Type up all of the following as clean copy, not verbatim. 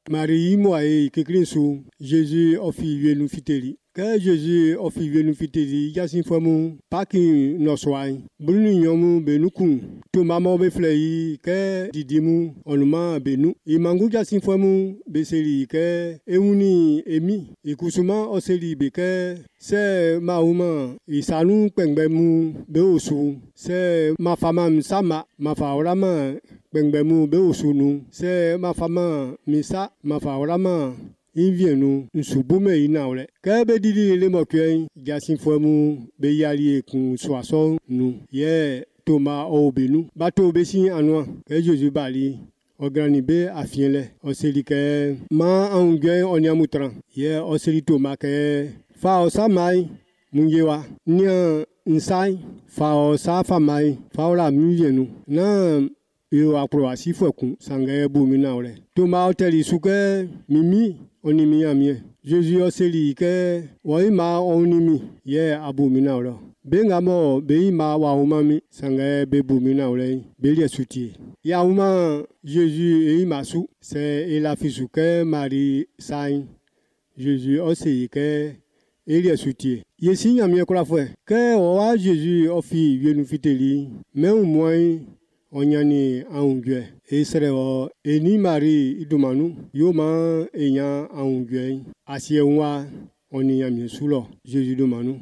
Marie moye kekrinsu Jésus ofi nous fiteli. Que Jésus ofi nous fiteli yasin fomu paki no swai. Bruni nyomu benukun. To mama be flei ke didimu onuma benu. Imangu yasin fomu beseli ke euni emi. Ikusuma oseli beke se mauma isanu pengbemu beosu. Se ma fama msama ma faorama Bengbemu be osunu se ma fama misa ma faorama invienu nsubume inaule ke be didi le mokyen jasin fomu be yali kun soason nu ye toma obenu bato be sin anwa ke Jésus bali Ograni be afienle oseli ke ma angwe onyamutran ye oseli toma ke fa osamai mungewa nya insai fa osafamai fa ora mienu na yo akroasi fokun sangaye bumina ole toma hoteli suke mimi onimi amie Jésus oseli ke woima onimi ye abumina ole benga mo beima wa umami sangaye be bumina ole belie suti ya uma Jésus e imasu se ela fisuke Marie sain Jésus oseli ke elie suti yesi amie kola fwe ke wa Jésus ofi vienu fiteli mais au moins Onyani aungwe Israel eni Marie idumanu yoma enya aungwe asienwa onyami sulo Jésus dumanu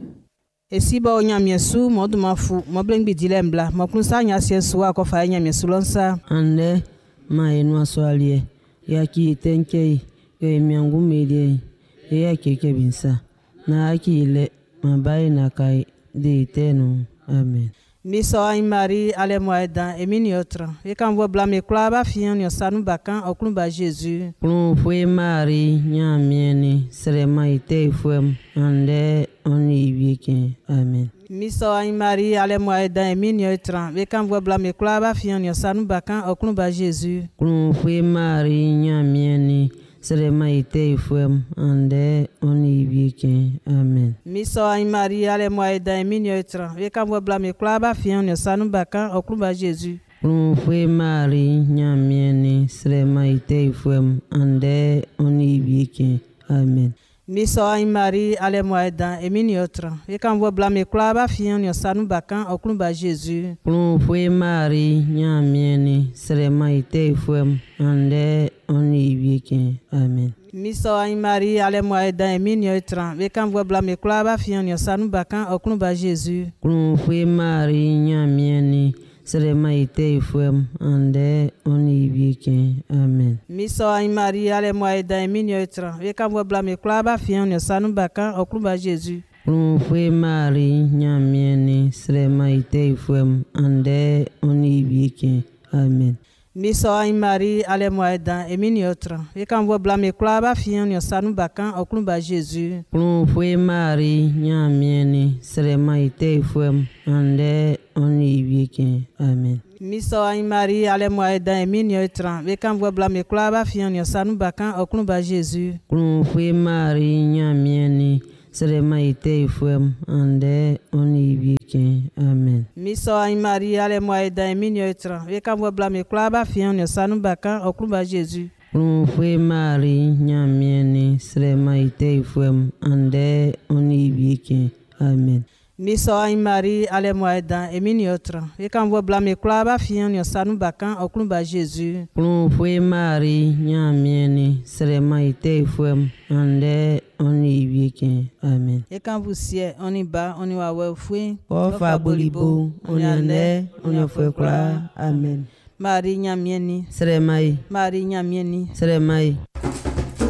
Esiba onyami su modumafu moblengbi dilembla mokunsa nya siensuwa ko fa nyami sulonsa ande ma enwa soalie yaki tenkei ke miangu medie yaki kebinsa na akile mabai na kai de tenu amen. Miso ay Marie ale moeda emini otra e kan vo blame klaba fian yo sanu bakan oklun ba Jésus plon foi Marie nya mieni serema ite foi ande oni wieke amen. Miso ay Marie ale moeda emini otra e kan vo blame klaba fian yo sanu bakan oklun ba Jésus plon foi Marie nya mieni serema ite foi ande oni wieke amen. Miso ay Marie ale moeda emini otra e kan vo blame klaba fian yo sanu bakan oklun ba Jésus plon foi Marie nya mieni serema ite foi ande oni wieke amen. Miso ay Marie ale moeda emini otra e kan vo blame klaba fian yo sanu bakan oklun ba Jésus plon foi Marie nya mieni serema ite foi ande oni wieke amen. Miso ay Marie ale moeda emini otra e kan vo blame klaba fian yo sanu bakan oklun ba Jésus plon foi Marie nya mieni serema ite foi ande oni wieke amen. Miso ay Marie ale moeda emini otra e kan vo blame klaba fian yo sanu bakan oklun ba Jésus plon foi Marie nya mieni serema ite foi ande oni wieke amen. Miso ay Marie ale moeda emini otra e kan vo blame klaba fian yo sanu bakan oklun ba Jésus plon foi Marie nya mieni serema ite foi ande oni wieke amen. Miso ay Marie ale moeda emini otra e kan vo blame klaba fian yo sanu bakan oklun ba Jésus plon foi Marie nya mieni serema ite foi ande oni wieke amen. Miso ay Marie ale moeda emini otra e kan vo blame klaba fian yo sanu bakan oklun ba Jésus plon foi Marie nya mieni serema ite foi ande oni wieke amen. Miso ay Marie ale moeda emini otra e kan vo blame klaba fian yo sanu bakan oklun ba Jésus plon foi Marie nya mieni serema ite foi ande oni wieke amen. e kan vo sie oni ba oni wa we fui o fa bolibo oni ande oni foi kla amen. Marie nyamieni seremai Marie nyamieni seremai